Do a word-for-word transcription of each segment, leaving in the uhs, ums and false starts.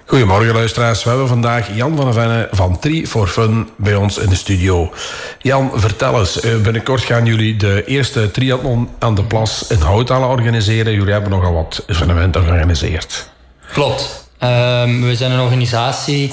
Goedemorgen luisteraars, we hebben vandaag Jan van der Venne van Tri for Fun bij ons in de studio. Jan, vertel eens, binnenkort gaan jullie de eerste triathlon aan de Plas in Houthalen organiseren. Jullie hebben nogal wat evenementen georganiseerd. Klopt, um, we zijn een organisatie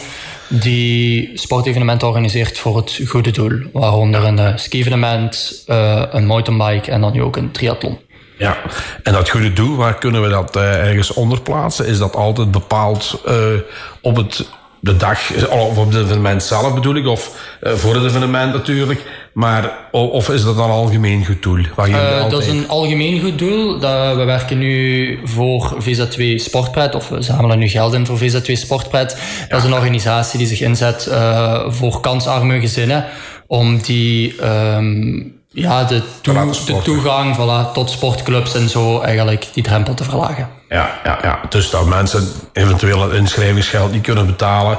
die sportevenementen organiseert voor het goede doel. Waaronder een uh, ski-evenement, uh, een mountainbike en dan nu ook een triathlon. Ja, en dat goede doel, waar kunnen we dat uh, ergens onder plaatsen? Is dat altijd bepaald uh, op het, de dag, of op het evenement zelf bedoel ik, of uh, voor het evenement natuurlijk, maar of is dat een algemeen goed doel? Waar je uh, altijd... Dat is een algemeen goed doel. Dat, we werken nu voor V Z twee Sportpret, of we zamelen nu geld in voor V Z twee Sportpret. Ja. Dat is een organisatie die zich inzet uh, voor kansarme gezinnen, om die... Um, Ja, de, toe, de toegang voilà, tot sportclubs en zo, eigenlijk die drempel te verlagen. Ja, ja, ja. Dus dat mensen eventueel het inschrijvingsgeld niet kunnen betalen.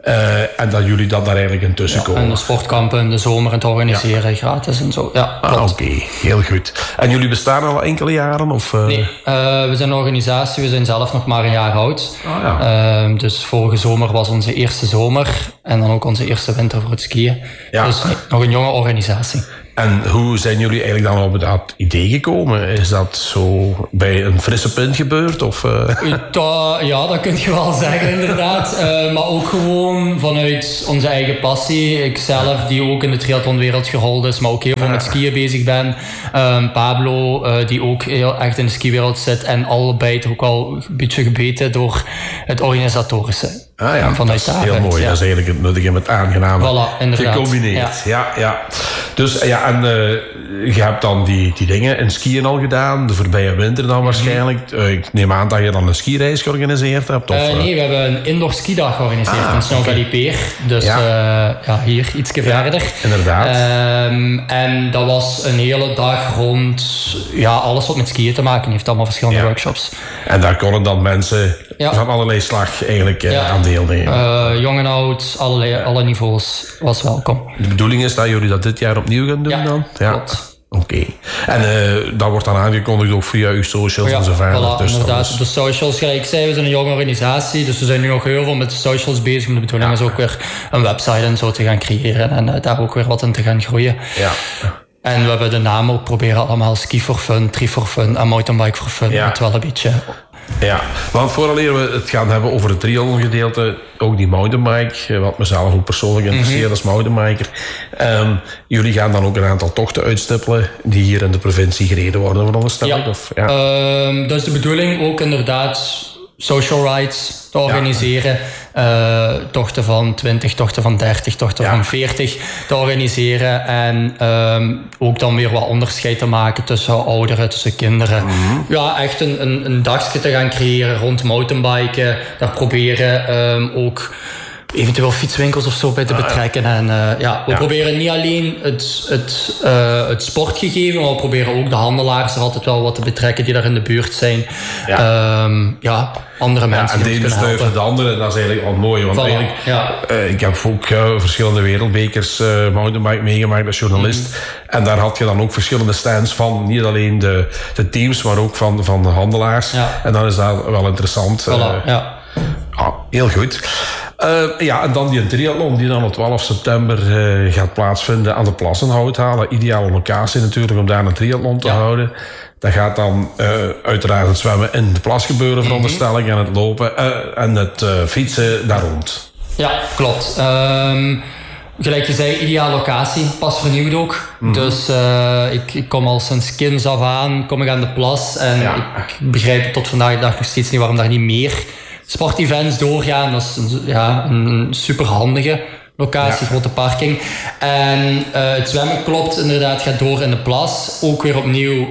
Uh, en dat jullie dat daar eigenlijk intussen ja, komen. En de sportkampen in de zomer en te organiseren, ja. gratis en zo. Ja, ah, Oké, okay. Heel goed. En jullie bestaan al enkele jaren? Of, uh... Nee, uh, we zijn een organisatie, we zijn zelf nog maar een jaar oud. Ah, ja. uh, dus vorige zomer was onze eerste zomer. En dan ook onze eerste winter voor het skiën. Ja. Dus nee, nog een jonge organisatie. En hoe zijn jullie eigenlijk dan op dat idee gekomen? Is dat zo bij een frisse pint gebeurd? Of, uh... da, ja, dat kun je wel zeggen inderdaad. Uh, maar ook gewoon vanuit onze eigen passie. Ikzelf, die ook in de triathlonwereld gerold is, maar ook heel veel met skiën bezig ben. Um, Pablo, uh, die ook heel echt in de skiwereld zit. En allebei toch ook al een beetje gebeten door het organisatorische. Ah ja, dat is heel mooi. Ja. Dat is eigenlijk het nuttige met aangename voilà, gecombineerd. Ja. ja, ja. Dus ja, en uh, je hebt dan die, die dingen in skiën al gedaan, de voorbije winter dan waarschijnlijk. Uh, ik neem aan dat je dan een skireis georganiseerd hebt? Of, uh, nee, we hebben een indoor skidag georganiseerd ah, in Snelvalley-Peer. Dus ja. Uh, ja, hier, ietsje verder. Ja, inderdaad. Um, en dat was een hele dag rond ja, alles wat met skiën te maken heeft. Allemaal verschillende ja. workshops. En daar konden dan mensen ja. van allerlei slag eigenlijk uh, ja. aan deelnemen. Uh, jong en oud, allerlei, alle niveaus was welkom. De bedoeling is dat jullie dat dit jaar opnieuw gaan doen ja, dan? Ja, klopt. Oké. Okay. En uh, dat wordt dan aangekondigd ook via uw socials ja, en zo verder. Voilà, dus inderdaad. Is... De socials, gelijk ik zei, we zijn een jonge organisatie, dus we zijn nu nog heel veel met de socials bezig. Maar de bedoeling ja. is ook weer een website en zo te gaan creëren en uh, daar ook weer wat in te gaan groeien. Ja. En we hebben de naam ook proberen allemaal Ski for Fun, Tri for Fun en Mountainbike for Fun. Ja. Het wel een beetje... Ja, want vooraleer we het gaan hebben over het triathlon gedeelte, ook die mountainbike, wat mezelf ook persoonlijk interesseert mm-hmm. als mountainbiker. Um, jullie gaan dan ook een aantal tochten uitstippelen die hier in de provincie gereden worden, veronderstel ik? Ja, of, ja. Um, dat is de bedoeling, ook inderdaad social rides te organiseren. Ja. Uh, tochten van twintig, tochten van dertig, tochten ja. van veertig te organiseren. En um, ook dan weer wat onderscheid te maken tussen ouderen, tussen kinderen. Mm-hmm. Ja, echt een, een, een dagje te gaan creëren rond mountainbiken. Daar proberen um, ook eventueel fietswinkels of zo bij te betrekken. En uh, ja, we ja. proberen niet alleen het, het, uh, het sportgegeven, maar we proberen ook de handelaars er altijd wel wat te betrekken die daar in de buurt zijn. Ja, um, ja andere mensen ja, die ons kunnen helpen. De anderen, dat is eigenlijk wel mooi. Want voilà, eigenlijk, ja. uh, ik heb ook uh, verschillende wereldbekers uh, mountainbike meegemaakt als journalist. Mm. En daar had je dan ook verschillende stands van, niet alleen de, de teams, maar ook van, van de handelaars. Ja. En dan is dat wel interessant. Voilà, uh, ja. Ah, heel goed. Uh, ja, en dan die triathlon die dan op twaalf september uh, gaat plaatsvinden aan de Plas in Houthalen. Ideale locatie natuurlijk om daar een triathlon te ja. houden. Dat gaat dan uh, uiteraard het zwemmen in de plas gebeuren, veronderstel ik, en het lopen uh, en het uh, fietsen daar rond. Ja, klopt. Um, gelijk je zei, ideale locatie, pas vernieuwd ook. Mm-hmm. Dus uh, ik, ik kom al sinds kinds af aan, kom ik aan de plas. En ja. ik begrijp tot vandaag de dag nog steeds niet waarom daar niet meer sportevents doorgaan. Dat is een, ja, een superhandige locatie, ja. grote parking. En uh, het zwemmen klopt inderdaad, gaat door in de plas. Ook weer opnieuw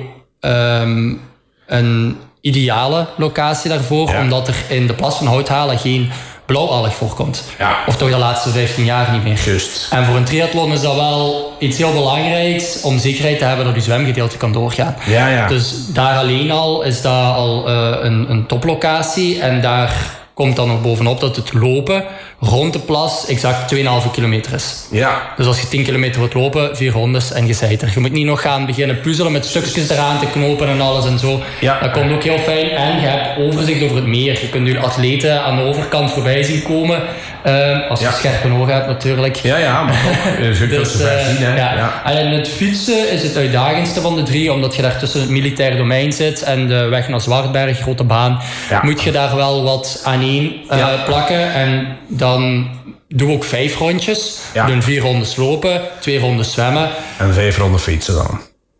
um, een ideale locatie daarvoor, ja. omdat er in de plas van Houthalen geen blauwalg voorkomt. Ja. Of toch de laatste vijftien jaar niet meer. Just. En voor een triathlon is dat wel iets heel belangrijks om zekerheid te hebben dat je zwemgedeelte kan doorgaan. Ja, ja. Dus daar alleen al is dat al uh, een, een toplocatie en daar komt dan nog bovenop dat het lopen rond de plas exact twee komma vijf kilometer is. Ja. Dus als je tien kilometer wilt lopen, vier rondes en je zijt er. Je moet niet nog gaan beginnen puzzelen met stukjes eraan te knopen en alles en zo. Ja. Dat komt ook heel fijn. En je hebt overzicht over het meer. Je kunt je atleten aan de overkant voorbij zien komen. Uh, als je ja. scherpe ogen hebt natuurlijk. Ja, ja, maar toch. Je kunt ze ver zien, hè. Ja. Ja. En het fietsen is het uitdagendste van de drie, omdat je daar tussen het militair domein zit en de weg naar Zwartberg, grote baan, ja. moet je daar wel wat aan één uh, ja. plakken. En dan doe ook vijf rondjes. Ja. We doen vier rondes lopen, twee rondes zwemmen. En vijf ronden fietsen dan.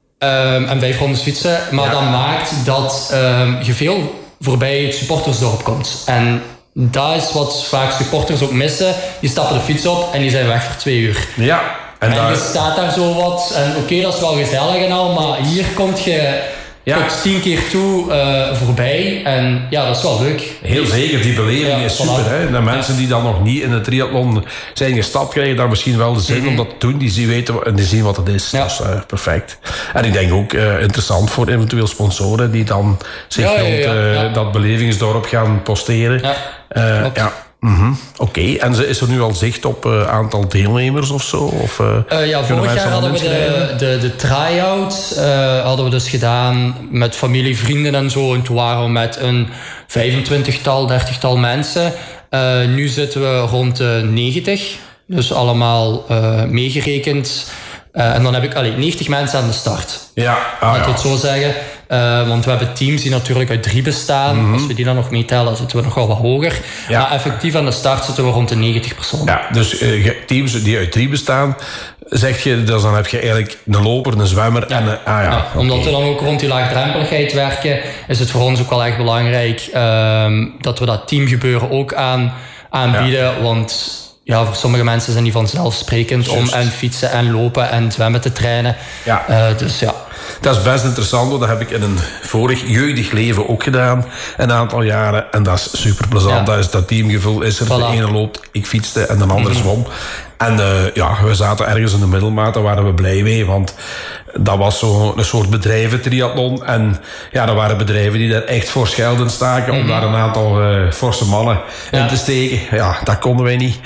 Um, en vijf rondes fietsen. Maar ja. dat maakt dat um, je veel voorbij het supportersdorp komt. En dat is wat vaak supporters ook missen. Die stappen de fiets op en die zijn weg voor twee uur. Ja. En, en daar... je staat daar zo wat. En oké, okay, dat is wel gezellig en al, maar hier komt je ja. tot tien keer toe uh, voorbij. En ja, dat is wel leuk. Heel zeker, die beleving ja, is super. Hè? De mensen die dan nog niet in de triathlon zijn gestapt, krijgen daar misschien wel de zin mm-hmm. om dat te doen. Die zien, weten, en die zien wat het is. Ja. Dat is uh, perfect. En ik denk ook uh, interessant voor eventueel sponsoren die dan zich ja, rond ja, ja, ja. Uh, dat belevingsdorp gaan posteren. Ja, uh, ja. Mm-hmm. Oké, okay. En is er nu al zicht op een uh, aantal deelnemers of zo? Of, uh, uh, ja, vorig jaar hadden we de, de, de try-out uh, hadden we dus gedaan met familie, vrienden en zo. En toen waren we met een vijfentwintigtal, dertigtal mensen. Uh, nu zitten we rond de negentig. Dus allemaal uh, meegerekend. Uh, en dan heb ik allee, negentig mensen aan de start. Ja, ah, laat ik ja. het zo zeggen. Uh, want we hebben teams die natuurlijk uit drie bestaan. Mm-hmm. Als we die dan nog meetellen, zitten we nog wel wat hoger. Ja. Maar effectief aan de start zitten we rond de negentig personen. Ja, dus uh, teams die uit drie bestaan, zeg je, dus dan heb je eigenlijk een loper, een zwemmer ja. en een... Ah, ja, ja, okay. Omdat we dan ook rond die laagdrempeligheid werken, is het voor ons ook wel echt belangrijk uh, dat we dat teamgebeuren ook aan, aanbieden. Ja. Want... ja, voor sommige mensen zijn die vanzelfsprekend Just. om en fietsen en lopen en zwemmen te trainen. Ja. Uh, dus ja. Dat is best interessant, want dat heb ik in een vorig jeugdig leven ook gedaan. Een aantal jaren. En dat is super plezant. Ja. Dat, is, dat teamgevoel is er. Voilà. De ene loopt, ik fietste en de andere mm-hmm. zwom. En uh, ja, we zaten ergens in de middelmaat, daar waren we blij mee. Want dat was zo een soort bedrijventriathlon. En ja, er waren bedrijven die daar echt voor schelden staken. Mm-hmm. Om daar een aantal uh, forse mannen ja. in te steken. Ja, dat konden wij niet.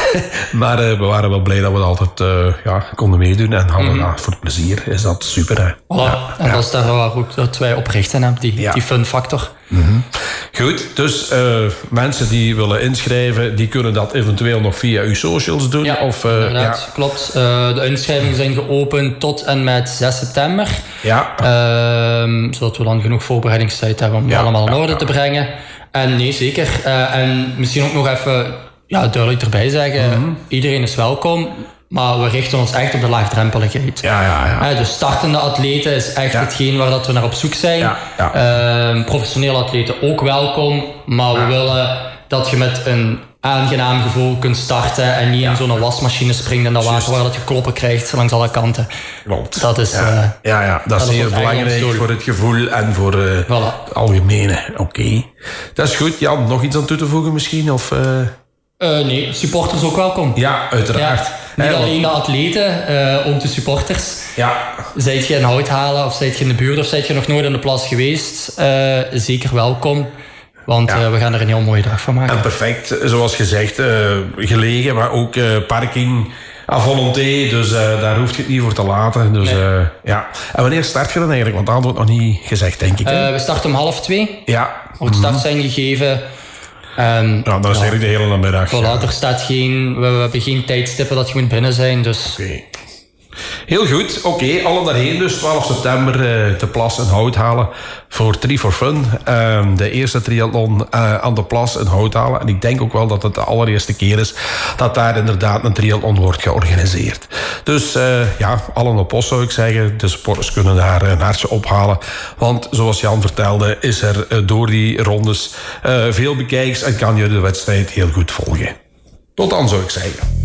Maar uh, we waren wel blij dat we dat altijd uh, ja, konden meedoen. En hadden mm-hmm. uh, voor het plezier is dat super. Hè. Voilà. Ja. En dat is daar ook dat wij oprichten hebben, die, ja. die fun factor. Mm-hmm. Goed, dus uh, mensen die willen inschrijven, die kunnen dat eventueel nog via uw socials doen. Ja, of, uh, inderdaad, ja. klopt. Uh, de inschrijvingen zijn geopend tot en met zes september. Ja. Uh, zodat we dan genoeg voorbereidingstijd hebben om ja, allemaal in orde ja, te brengen. En nee, zeker. Uh, en misschien ook nog even ja, duidelijk erbij zeggen, mm-hmm. iedereen is welkom. Maar we richten ons echt op de laagdrempeligheid. Ja, ja, ja. Uh, dus startende atleten is echt ja. hetgeen waar dat we naar op zoek zijn. Ja, ja. Uh, professionele atleten ook welkom. Maar we ja. willen dat je met een aangenaam gevoel kunt starten. En niet ja. in zo'n wasmachine springt in dat water waar dat je kloppen krijgt langs alle kanten. Klopt. Dat is, ja. Uh, ja, ja, dat, dat is heel belangrijk voor het gevoel en voor uh, voilà. het algemene. Oké. Okay. Dat is goed. Jan, nog iets aan toe te voegen misschien? Of... Uh... Uh, nee, supporters ook welkom. Ja, uiteraard. Ja, niet hey, alleen de atleten, uh, ook de supporters. Ja. Zijt je in Hout halen of zijt je in de buurt of zijt je nog nooit in de plas geweest, uh, zeker welkom. Want ja. uh, we gaan er een heel mooie dag van maken. En perfect, zoals gezegd, uh, gelegen, maar ook uh, parking à volonté. Dus uh, daar hoef je het niet voor te laten. Dus, nee. uh, ja. En wanneer start je dan eigenlijk? Want dat wordt nog niet gezegd, denk ik. Uh, we starten om half twee. Ja. Wordt start zijn gegeven. Um, ja, dat is ja. eigenlijk de hele namiddag. Voilà, ja. Er staat geen, we, we hebben geen tijdstippen dat je moet binnen zijn. Dus. Okay. Heel goed, oké, okay, alle daarheen dus. twaalf september uh, de Plas in Hout halen voor Tri for Fun. Uh, de eerste triathlon uh, aan de Plas in Hout halen. En ik denk ook wel dat het de allereerste keer is dat daar inderdaad een triathlon wordt georganiseerd. Dus uh, ja, allen op post zou ik zeggen. De supporters kunnen daar een hartje ophalen. Want zoals Jan vertelde, is er uh, door die rondes uh, veel bekijks en kan je de wedstrijd heel goed volgen. Tot dan zou ik zeggen.